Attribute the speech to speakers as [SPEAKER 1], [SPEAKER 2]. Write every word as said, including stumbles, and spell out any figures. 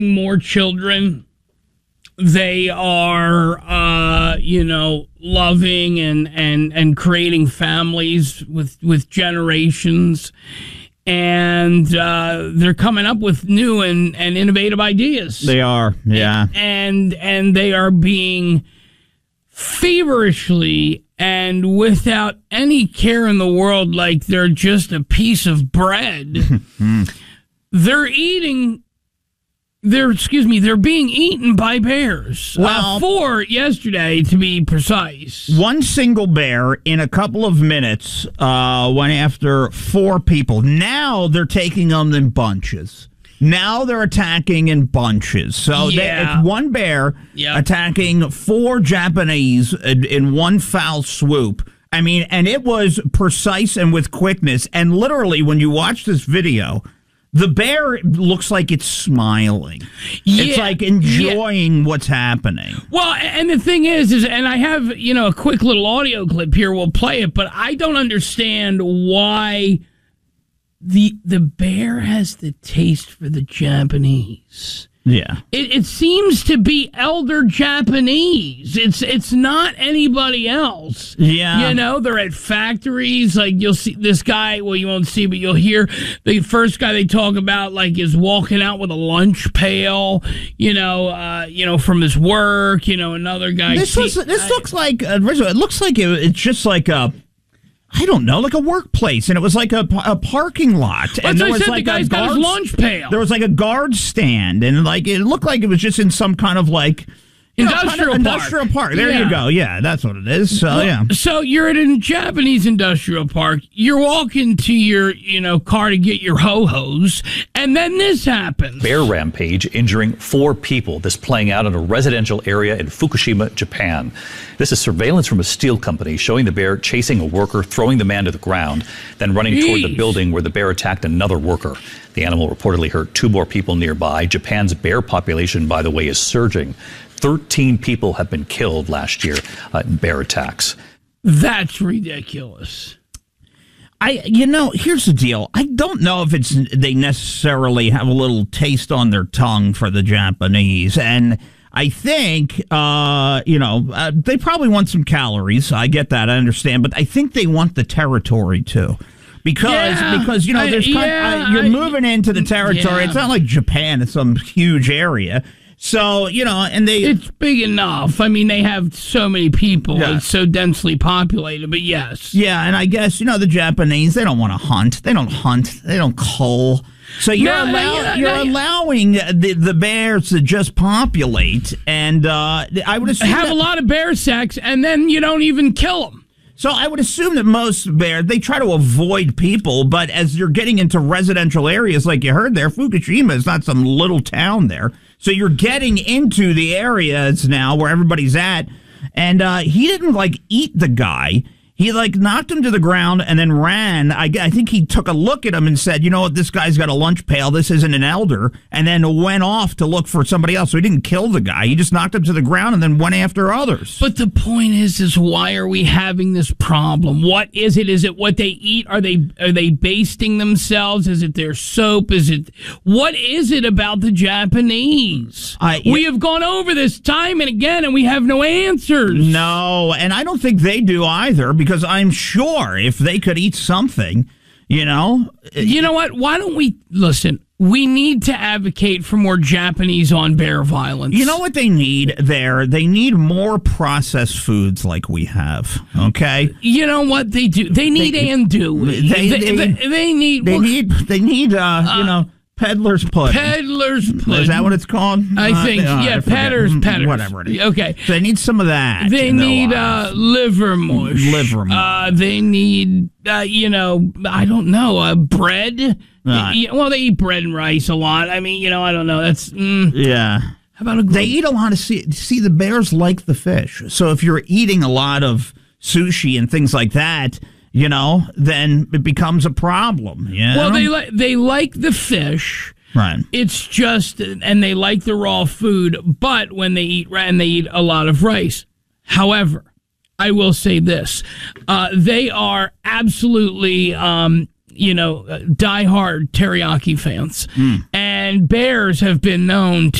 [SPEAKER 1] more children. They are, uh, you know, loving and, and, and creating families with, with generations. And uh, they're coming up with new and, and innovative ideas.
[SPEAKER 2] They are, yeah.
[SPEAKER 1] And, and they are being feverishly and without any care in the world, like they're just a piece of bread. They're eating... They're, excuse me, they're being eaten by bears.
[SPEAKER 2] Well,
[SPEAKER 1] uh, four yesterday, to be precise.
[SPEAKER 2] One single bear in a couple of minutes uh, went after four people. Now they're taking them in bunches. Now they're attacking in bunches. So
[SPEAKER 1] Yeah.
[SPEAKER 2] they, it's one bear
[SPEAKER 1] Yep.
[SPEAKER 2] attacking four Japanese in, in one foul swoop. I mean, and it was precise and with quickness. And literally, when you watch this video, the bear looks like it's smiling.
[SPEAKER 1] Yeah,
[SPEAKER 2] it's like enjoying
[SPEAKER 1] yeah.
[SPEAKER 2] what's happening.
[SPEAKER 1] Well, and the thing is, is, and I have, you know, a quick little audio clip here. We'll play it, but I don't understand why the the bear has the taste for the Japanese.
[SPEAKER 2] Yeah.
[SPEAKER 1] It, it seems to be elder Japanese. It's it's not anybody else.
[SPEAKER 2] Yeah.
[SPEAKER 1] You know, they're at factories. Like, you'll see this guy, well, you won't see, but you'll hear the first guy they talk about, like, is walking out with a lunch pail, you know, uh, you know, from his work. You know, another guy.
[SPEAKER 2] This, was, this looks like, uh, it looks like it, it's just like a, I don't know, like a workplace, and it was like a, a parking lot.
[SPEAKER 1] That's
[SPEAKER 2] and there
[SPEAKER 1] what I
[SPEAKER 2] was
[SPEAKER 1] said,
[SPEAKER 2] like
[SPEAKER 1] the guy's
[SPEAKER 2] a
[SPEAKER 1] got his
[SPEAKER 2] guard-
[SPEAKER 1] lunch pail.
[SPEAKER 2] There was like a guard stand, and like it looked like it was just in some kind of like you know,
[SPEAKER 1] Industrial
[SPEAKER 2] kind of
[SPEAKER 1] park.
[SPEAKER 2] industrial park. There
[SPEAKER 1] Yeah.
[SPEAKER 2] you go. Yeah, that's what it is. So
[SPEAKER 1] Well,
[SPEAKER 2] yeah.
[SPEAKER 1] So you're at a Japanese industrial park. You're walking to your, you know, car to get your ho-hos, and then this happens.
[SPEAKER 3] Bear rampage injuring four people. This playing out in a residential area in Fukushima, Japan. This is surveillance from a steel company showing the bear chasing a worker, throwing the man to the ground, then running
[SPEAKER 1] Jeez.
[SPEAKER 3] toward the building where the bear attacked another worker. The animal reportedly hurt two more people nearby. Japan's bear population, by the way, is surging. thirteen people have been killed last year uh, in bear attacks.
[SPEAKER 1] That's ridiculous.
[SPEAKER 2] I, you know, here's the deal. I don't know if it's they necessarily have a little taste on their tongue for the Japanese, and I think, uh, you know, uh, they probably want some calories. I get that, I understand, but I think they want the territory too. Because,
[SPEAKER 1] Yeah,
[SPEAKER 2] because you know, there's
[SPEAKER 1] I-
[SPEAKER 2] kind
[SPEAKER 1] yeah,
[SPEAKER 2] uh, you're
[SPEAKER 1] I-
[SPEAKER 2] moving into the territory.
[SPEAKER 1] yeah.
[SPEAKER 2] It's not like Japan; it's some huge area. So you know, and they
[SPEAKER 1] It's big enough. I mean, they have so many people.
[SPEAKER 2] Yeah.
[SPEAKER 1] It's so densely populated, but yes.
[SPEAKER 2] yeah, and I guess you know the Japanese. They don't want to hunt. They don't hunt. They don't cull. So you're
[SPEAKER 1] No, no,
[SPEAKER 2] allow-
[SPEAKER 1] no,
[SPEAKER 2] you're
[SPEAKER 1] no.
[SPEAKER 2] allowing the the bears to just populate, and uh, I would assume
[SPEAKER 1] Have
[SPEAKER 2] that,
[SPEAKER 1] a lot of bear sex, and then you don't even kill them.
[SPEAKER 2] So I would assume that most bears, they try to avoid people, but as you're getting into residential areas, like you heard there, Fukushima is not some little town there. So you're getting into the areas now where everybody's at, and uh, he didn't, like, eat the guy. He, like, knocked him to the ground and then ran. I, I think he took a look at him and said, you know what, this guy's got a lunch pail. This isn't an elder. And then went off to look for somebody else. So he didn't kill the guy. He just knocked him to the ground and then went after others.
[SPEAKER 1] But the point is, is why are we having this problem? What is it? Is it what they eat? Are they are they basting themselves? Is it their soap? Is it what is it about the Japanese?
[SPEAKER 2] I-
[SPEAKER 1] we have gone over this time and again, and we have no answers.
[SPEAKER 2] No, and I don't think they do either, because I'm sure if they could eat something, you know.
[SPEAKER 1] You know what? Why don't we listen? We need to advocate for more Japanese on bear violence.
[SPEAKER 2] You know what they need there? They need more processed foods like we have, okay?
[SPEAKER 1] You know what they do? They need
[SPEAKER 2] They-
[SPEAKER 1] and do.
[SPEAKER 2] they-
[SPEAKER 1] They,
[SPEAKER 2] they-
[SPEAKER 1] they, they need.
[SPEAKER 2] They
[SPEAKER 1] well,
[SPEAKER 2] need, they need, uh, you know, peddler's pudding.
[SPEAKER 1] peddler's pudding.
[SPEAKER 2] Is that what it's called?
[SPEAKER 1] I
[SPEAKER 2] Uh,
[SPEAKER 1] think,
[SPEAKER 2] uh,
[SPEAKER 1] yeah,
[SPEAKER 2] I forget.
[SPEAKER 1] pedders,
[SPEAKER 2] Mm,
[SPEAKER 1] pedders.
[SPEAKER 2] Whatever it is.
[SPEAKER 1] Okay.
[SPEAKER 2] So they need some of that.
[SPEAKER 1] They
[SPEAKER 2] in their
[SPEAKER 1] need
[SPEAKER 2] lives.
[SPEAKER 1] uh, liver mush.
[SPEAKER 2] Liver mush.
[SPEAKER 1] Uh, they need, uh, you know, I don't know, uh, bread.
[SPEAKER 2] Right.
[SPEAKER 1] Yeah, well, they eat bread and rice a lot. I mean, you know, I don't know. That's, mm,
[SPEAKER 2] Yeah.
[SPEAKER 1] how about a
[SPEAKER 2] They eat a lot of sea. See, the bears like the fish. So if you're eating a lot of sushi and things like that, you know, then it becomes a problem. Yeah.
[SPEAKER 1] Well, they, li- they like the fish.
[SPEAKER 2] Right.
[SPEAKER 1] It's just, and they like the raw food, but when they eat, and they eat a lot of rice. However, I will say this. Uh, they are absolutely um, you know, uh, diehard teriyaki fans.
[SPEAKER 2] Mm.
[SPEAKER 1] And bears have been known